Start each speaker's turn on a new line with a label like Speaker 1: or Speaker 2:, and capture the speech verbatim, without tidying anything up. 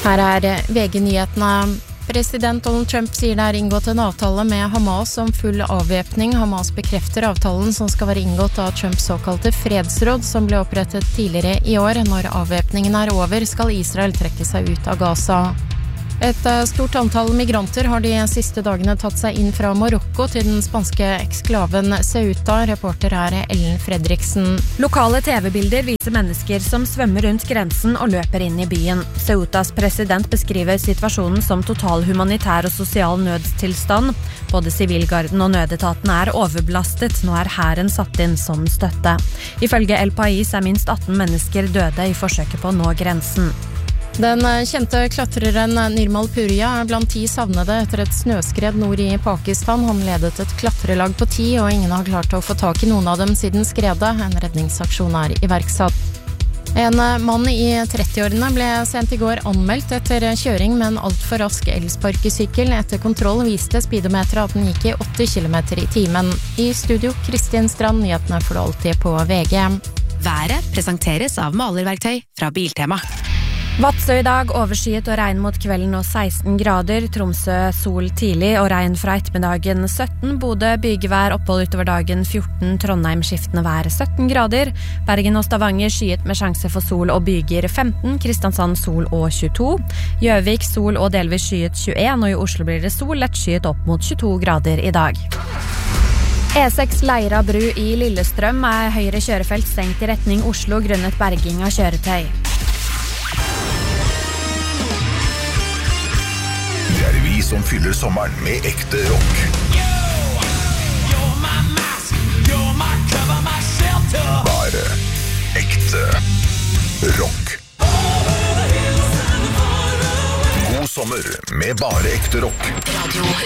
Speaker 1: Her er V G-nyhetene. President Donald Trump sier det er inngått en avtale med Hamas om full avvæpning. Hamas bekrefter avtalen som skal være inngått av Trumps såkalte fredsråd, som ble opprettet tidligere i år. Når avvæpningen er over, skal Israel trekke seg ut av Gaza. Et stort antall migranter har de siste dagene tatt seg inn fra Marokko til den spanske eksklaven Ceuta. Reporter er Ellen Fredriksen.
Speaker 2: Lokale T V-bilder viser mennesker som svømmer rundt grensen og løper inn i byen. Ceutas president beskriver situasjonen som total humanitær og sosial nødstilstand. Både sivilgarden og nødetaten er overbelastet. Nå er hæren satt inn som støtte. Ifølge El País er minst atten mennesker døde i forsøket på å nå grensen.
Speaker 1: Den kjente klatreren Nirmal Purja er blant ti savnede etter et snøskred nord i Pakistan. Han ledet et klatrelag på ti, og ingen har klart å få tak i noen av dem siden skredet. En redningsaksjon er iverksatt. En mann i trettiårene ble sent i går anmeldt etter kjøring med en alt for rask elsparkesykkel. Etter kontroll viste speedometeret at den gikk i åtti kilometer i timen. I studio, Kristin Strand, nyhetene får du alltid på V G.
Speaker 3: Været presenteres av malerverktøy fra Biltema.
Speaker 2: Vadsø i dag, overskyet og regn mot kvelden og seksten grader. Tromsø sol tidlig og regn fra ettermiddagen sytten. Bodø bygevær, opphold utover dagen fjorten. Trondheim skiftende vær sytten grader. Bergen og Stavanger skyet med sjanse for sol og byger femten. Kristiansand sol og tjueto. Gjøvik sol og delvis skyet tjueen, og i Oslo blir det sol lett skyet opp mot tjueto grader i dag. E seks Leira bru i Lillestrøm er høyre kjørefelt stengt i retning Oslo grunnet berging av kjøretøy.
Speaker 4: Det er vi som fyller sommeren med ekte rock. Bare ekte rock. God sommer med bare ekte rock.